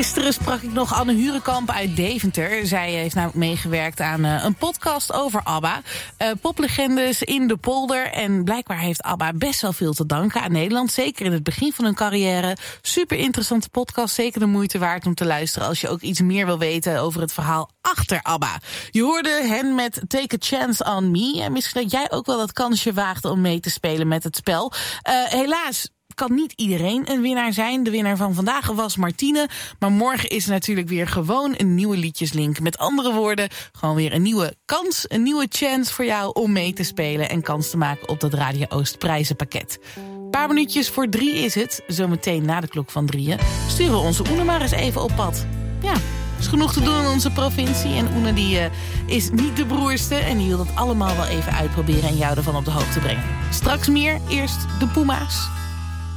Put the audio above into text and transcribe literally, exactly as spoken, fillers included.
Gisteren sprak ik nog Anne Hurenkamp uit Deventer. Zij heeft namelijk meegewerkt aan uh, een podcast over ABBA. Uh, poplegendes in de polder. En blijkbaar heeft ABBA best wel veel te danken aan Nederland. Zeker in het begin van hun carrière. Super interessante podcast. Zeker de moeite waard om te luisteren als je ook iets meer wil weten over het verhaal achter ABBA. Je hoorde hen met Take a Chance on Me. En misschien dat jij ook wel dat kansje waagde om mee te spelen met het spel. Uh, helaas kan niet iedereen een winnaar zijn. De winnaar van vandaag was Martine. Maar morgen is er natuurlijk weer gewoon een nieuwe liedjeslink. Met andere woorden, gewoon weer een nieuwe kans, een nieuwe chance voor jou om mee te spelen en kans te maken op dat Radio Oost prijzenpakket. Een paar minuutjes voor drie is het. Zometeen na de klok van drieën sturen we onze Oene maar eens even op pad. Ja, is genoeg te doen in onze provincie. En Oene die uh, is niet de broerste. En die wil dat allemaal wel even uitproberen en jou ervan op de hoogte brengen. Straks meer. Eerst de Puma's.